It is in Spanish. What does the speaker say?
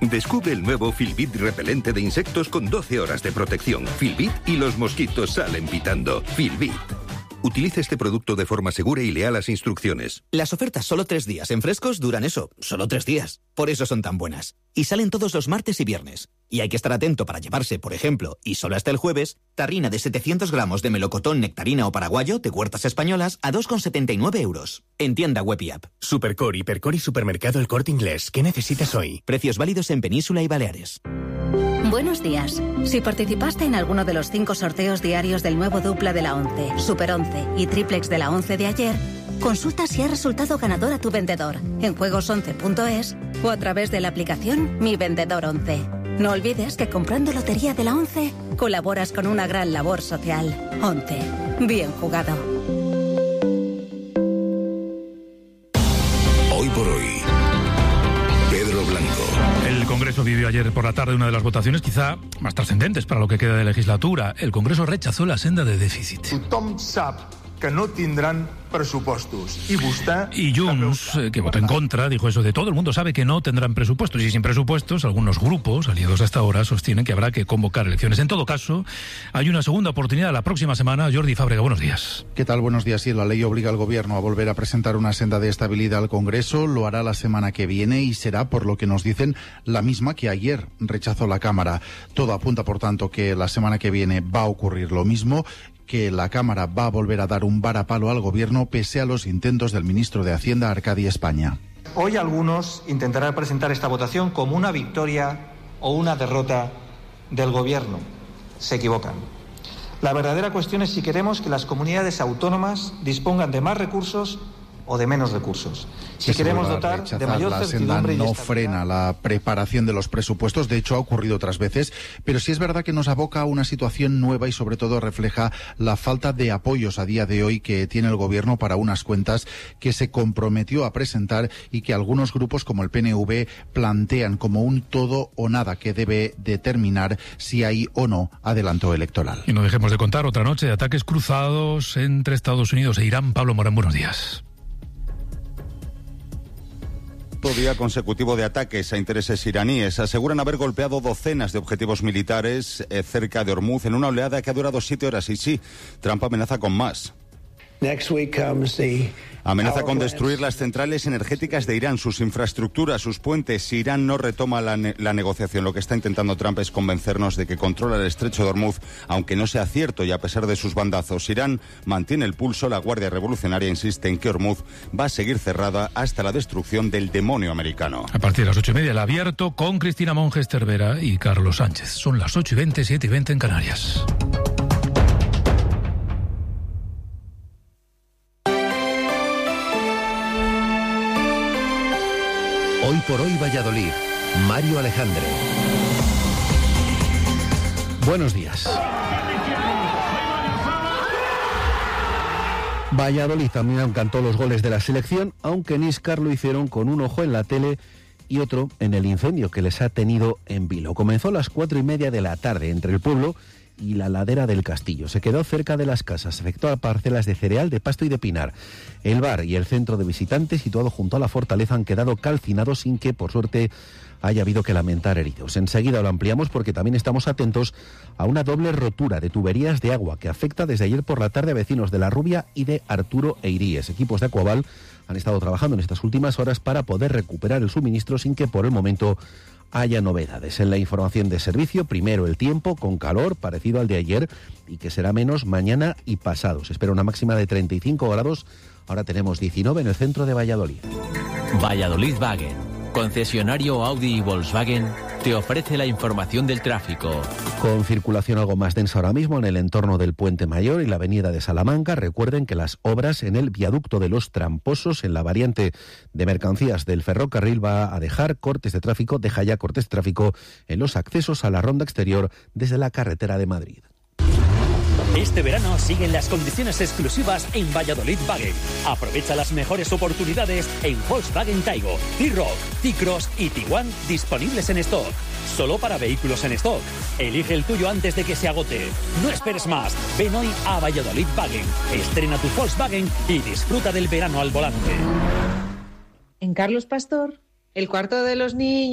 Descubre el nuevo Filbit repelente de insectos con 12 horas de protección. Filbit y los mosquitos salen pitando. Filbit. Utilice este producto de forma segura y lea las instrucciones. Las ofertas solo 3 días en Frescos duran eso, solo 3 días. Por eso son tan buenas. Y salen todos los martes y viernes. Y hay que estar atento para llevarse, por ejemplo, y solo hasta el jueves, tarrina de 700 gramos de melocotón, nectarina o paraguayo de Huertas Españolas a 2,79 euros. En tienda web y app. Supercore, Hipercore y Supermercado El Corte Inglés. ¿Qué necesitas hoy? Precios válidos en Península y Baleares. Buenos días. Si participaste en alguno de los 5 sorteos diarios del nuevo dupla de la 11, Super 11 y triplex de la 11 de ayer, consulta si ha resultado ganador a tu vendedor en juegos11.es o a través de la aplicación Mi Vendedor 11. No olvides que comprando Lotería de la 11 colaboras con una gran labor social. 11. Bien jugado. Hoy por hoy, Pedro Blanco. El Congreso vivió ayer por la tarde una de las votaciones quizá más trascendentes para lo que queda de legislatura. El Congreso rechazó la senda de déficit. Tothom sap que no tindran presupuestos. Y Junts, que votó en contra, dijo eso de todo el mundo sabe que no tendrán presupuestos. Y sin presupuestos, algunos grupos, aliados hasta ahora, sostienen que habrá que convocar elecciones. En todo caso, hay una segunda oportunidad la próxima semana. Jordi Fábrega, buenos días. ¿Qué tal? Buenos días. Sí, la ley obliga al Gobierno a volver a presentar una senda de estabilidad al Congreso. Lo hará la semana que viene y será, por lo que nos dicen, la misma que ayer rechazó la Cámara. Todo apunta, por tanto, que la semana que viene va a ocurrir lo mismo, que la Cámara va a volver a dar un varapalo al Gobierno pese a los intentos del ministro de Hacienda, Arcadi España. Hoy algunos intentarán presentar esta votación como una victoria o una derrota del Gobierno. Se equivocan. La verdadera cuestión es si queremos que las comunidades autónomas dispongan de más recursos o de menos recursos. Si queremos dotar de mayor certidumbre y no estabilidad. frena la preparación de los presupuestos, de hecho ha ocurrido otras veces, pero sí es verdad que nos aboca a una situación nueva y sobre todo refleja la falta de apoyos a día de hoy que tiene el Gobierno para unas cuentas que se comprometió a presentar y que algunos grupos como el PNV plantean como un todo o nada que debe determinar si hay o no adelanto electoral. Y no dejemos de contar otra noche de ataques cruzados entre Estados Unidos e Irán. Pablo Morán, buenos días. Día consecutivo de ataques a intereses iraníes. Aseguran haber golpeado docenas de objetivos militares cerca de Hormuz en una oleada que ha durado 7 horas. Y sí, Trump amenaza con más. Amenaza con destruir las centrales energéticas de Irán, sus infraestructuras, sus puentes. Si Irán no retoma la negociación, lo que está intentando Trump es convencernos de que controla el estrecho de Hormuz, aunque no sea cierto y a pesar de sus bandazos. Irán mantiene el pulso. La Guardia Revolucionaria insiste en que Hormuz va a seguir cerrada hasta la destrucción del demonio americano. A partir de las 8:30, el abierto con Cristina Monges Cervera y Carlos Sánchez. Son las 8:20, 7:20 en Canarias. Hoy por hoy Valladolid. Mario Alejandre. Buenos días. Valladolid también cantó los goles de la selección, aunque en Íscar lo hicieron con un ojo en la tele y otro en el incendio que les ha tenido en vilo. Comenzó a las 4:30 de la tarde entre el pueblo y la ladera del Castillo. Se quedó cerca de las casas, afectó a parcelas de cereal, de pasto y de pinar. El bar y el centro de visitantes, situado junto a la fortaleza, han quedado calcinados sin que, por suerte, haya habido que lamentar heridos. Enseguida lo ampliamos porque también estamos atentos a una doble rotura de tuberías de agua que afecta desde ayer por la tarde a vecinos de La Rubia y de Arturo e Iríes. Equipos de Aquaval han estado trabajando en estas últimas horas para poder recuperar el suministro sin que por el momento haya novedades. En la información de servicio, primero el tiempo con calor parecido al de ayer y que será menos mañana y pasado. Se espera una máxima de 35 grados, ahora tenemos 19 en el centro de Valladolid. Valladolid Wagen, concesionario Audi y Volkswagen, te ofrece la información del tráfico. Con circulación algo más densa ahora mismo en el entorno del Puente Mayor y la avenida de Salamanca. Recuerden que las obras en el viaducto de los Tramposos, en la variante de mercancías del ferrocarril, va a dejar cortes de tráfico, deja ya cortes de tráfico en los accesos a la ronda exterior desde la carretera de Madrid. Este verano siguen las condiciones exclusivas en Valladolid Wagen. Aprovecha las mejores oportunidades en Volkswagen Taigo, T-Roc, T-Cross y Tiguan disponibles en stock. Solo para vehículos en stock. Elige el tuyo antes de que se agote. No esperes más. Ven hoy a Valladolid Wagen. Estrena tu Volkswagen y disfruta del verano al volante. En Carlos Pastor, el cuarto de los niños.